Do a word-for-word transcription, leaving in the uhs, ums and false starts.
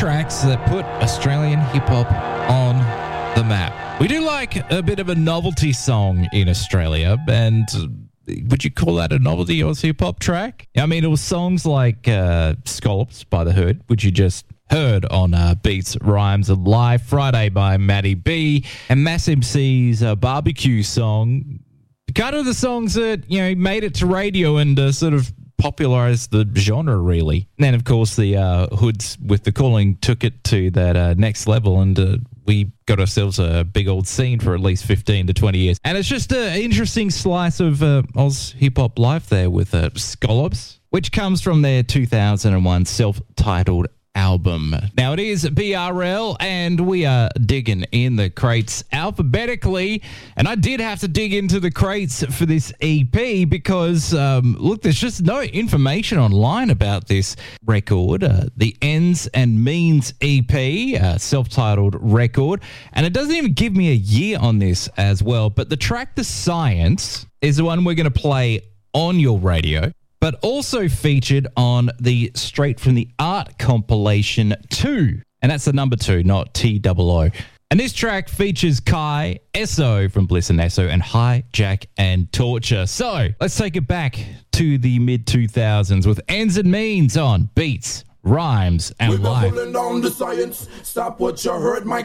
tracks that put Australian hip-hop on the map. We do like a bit of a novelty song in Australia, and would you call that a novelty or hip-hop track? I mean, it was songs like uh, Scallops by The Hood, which you just heard on uh, Beats, Rhymes, and Live Friday by Matty B, and Mass M C's uh, barbecue song. Kind of the songs that, you know, made it to radio and uh, sort of popularized the genre, really. And then, of course, the uh, Hoods with The Calling took it to that uh, next level, and uh, we got ourselves a big old scene for at least fifteen to twenty years. And it's just an interesting slice of uh, Oz hip-hop life there with uh, Scallops, which comes from their two thousand one self-titled album. Now, it is B R L, and we are digging in the crates alphabetically, and I did have to dig into the crates for this E P because, um, look, there's just no information online about this record, uh, the Ends and Means E P, uh, self-titled record, and it doesn't even give me a year on this as well, but the track The Science is the one we're going to play on your radio, but also featured on the Straight From The Art compilation two. And that's the number two, not T O O. And this track features Kai, S O from Bliss and Esso, and Hijack and Torture. So let's take it back to the mid two thousands with Ends and Means on Beats, Rhymes, and We're Live. pulling down the science. Stop what you heard, my